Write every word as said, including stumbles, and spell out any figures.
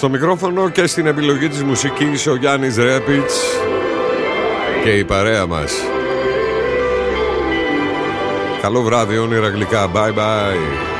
Στο μικρόφωνο και στην επιλογή της μουσικής ο Γιάννης Ρέπιτς και η παρέα μας. Καλό βράδυ, όνειρα γλυκά. Bye bye.